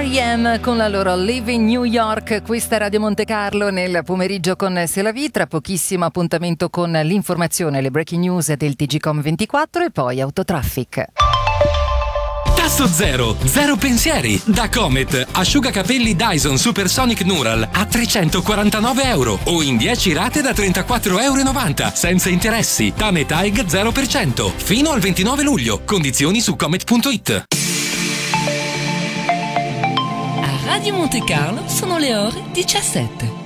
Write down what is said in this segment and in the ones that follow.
R.E.M. con la loro Live in New York. Questa è Radio Monte Carlo nel pomeriggio con C'est la vie. Tra pochissimo appuntamento con l'informazione, le breaking news del TGcom 24 e poi Autotraffic. Tasso zero pensieri. Da Comet, asciugacapelli Dyson Supersonic Neural a €349 o in 10 rate da €34,90 senza interessi. Tame Taig 0% fino al 29 luglio. Condizioni su comet.it. A Radio Monte Carlo sono le ore 17.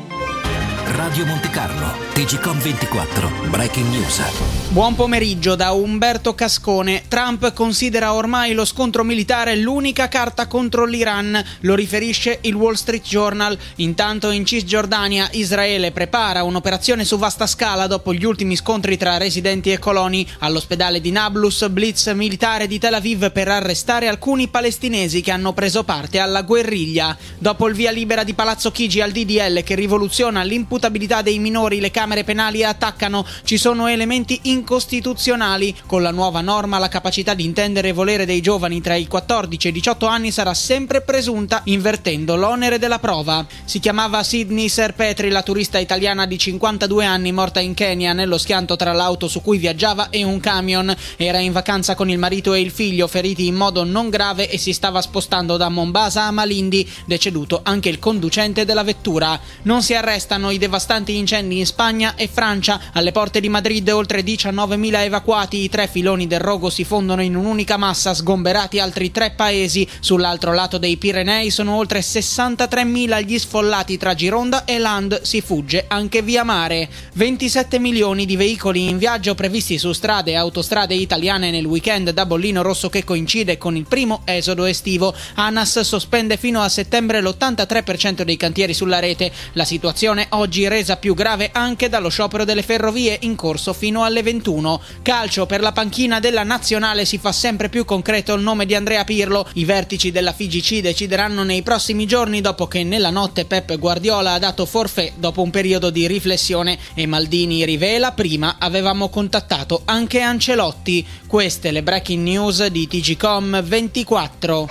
Radio Monte Carlo, TGcom 24, Breaking News. Buon pomeriggio da Umberto Cascone. Trump considera ormai lo scontro militare l'unica carta contro l'Iran, lo riferisce il Wall Street Journal. Intanto in Cisgiordania Israele prepara un'operazione su vasta scala dopo gli ultimi scontri tra residenti e coloni. All'ospedale di Nablus, blitz militare di Tel Aviv per arrestare alcuni palestinesi che hanno preso parte alla guerriglia. Dopo il via libera di Palazzo Chigi al DDL che rivoluziona l'imputabilità dei minori, le camere penali attaccano. Ci sono elementi incostituzionali. Con la nuova norma la capacità di intendere e volere dei giovani tra i 14 e i 18 anni sarà sempre presunta, invertendo l'onere della prova. Si chiamava Sydney Serpetri, la turista italiana di 52 anni morta in Kenya nello schianto tra l'auto su cui viaggiava e un camion. Era in vacanza con il marito e il figlio, feriti in modo non grave, e si stava spostando da Mombasa a Malindi. Deceduto anche il conducente della vettura. Non si arrestano i devastanti incendi in Spagna e Francia. Alle porte di Madrid oltre 19.000 evacuati. I 3 filoni del rogo si fondono in un'unica massa, sgomberati altri 3 paesi. Sull'altro lato dei Pirenei sono oltre 63.000 gli sfollati tra Gironda e Land. Si fugge anche via mare. 27 milioni di veicoli in viaggio previsti su strade e autostrade italiane nel weekend da bollino rosso che coincide con il primo esodo estivo. ANAS sospende fino a settembre l'83% dei cantieri sulla rete. La situazione oggi resa più grave anche dallo sciopero delle ferrovie in corso fino alle 21. Calcio: per la panchina della nazionale si fa sempre più concreto il nome di Andrea Pirlo. I vertici della FIGC decideranno nei prossimi giorni, dopo che nella notte Pep Guardiola ha dato forfait dopo un periodo di riflessione, e Maldini rivela: prima avevamo contattato anche Ancelotti. Queste le breaking news di TGcom 24.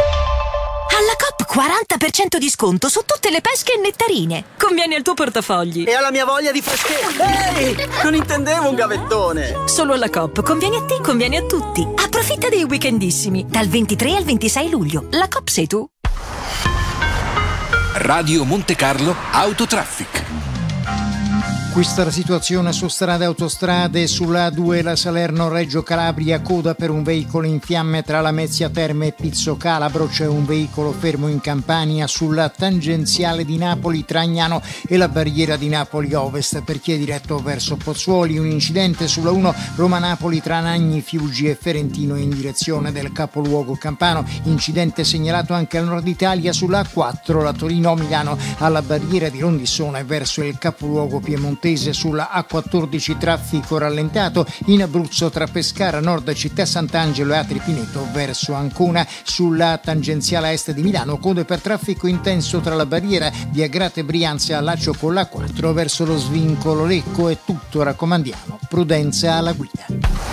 Alla Coop 40% di sconto su tutte le pesche e nettarine. Conviene al tuo portafogli. E alla mia voglia di freschezza. Ehi, non intendevo un gavettone. Solo alla Coop. Conviene a te, conviene a tutti. Approfitta dei weekendissimi. Dal 23 al 26 luglio. La Coop sei tu. Radio Monte Carlo, Autotraffic. Questa è la situazione su strade e autostrade. Sulla A2 la Salerno-Reggio Calabria, coda per un veicolo in fiamme tra Lamezia Terme e Pizzo Calabro. C'è un veicolo fermo in Campania. Sulla tangenziale di Napoli tra Agnano e la barriera di Napoli Ovest per chi è diretto verso Pozzuoli. Un incidente sulla 1 Roma-Napoli tra Nagni, Fiuggi e Ferentino in direzione del capoluogo campano. Incidente segnalato anche al nord Italia sulla A4 la Torino-Milano alla barriera di Londissone verso il capoluogo piemontese. Sulla A14 traffico rallentato in Abruzzo tra Pescara Nord, Città Sant'Angelo e Atri Pineto verso Ancona. Sulla tangenziale est di Milano code per traffico intenso tra la barriera di Agrate Brianza e allaccio con la 4 verso lo svincolo Lecco. È tutto, raccomandiamo prudenza alla guida.